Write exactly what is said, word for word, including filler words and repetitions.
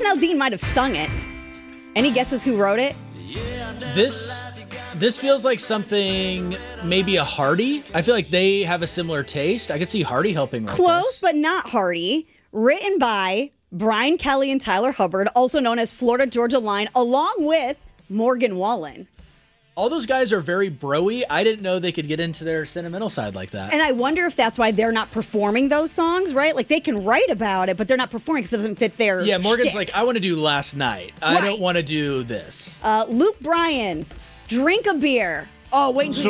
Aldean might have sung it. Any guesses who wrote it? This this feels like something, maybe a Hardy. I feel like they have a similar taste. I could see Hardy helping write Close, this. but not Hardy. Written by Brian Kelly and Tyler Hubbard, also known as Florida Georgia Line, along with Morgan Wallen. All those guys are very bro-y. I didn't know they could get into their sentimental side like that. And I wonder if that's why they're not performing those songs, right? Like, they can write about it, but they're not performing because it doesn't fit their Yeah, Morgan's shtick. like, I want to do Last Night. I Right. don't want to do this. Uh, Luke Bryan, Drink a Beer. Oh, wait until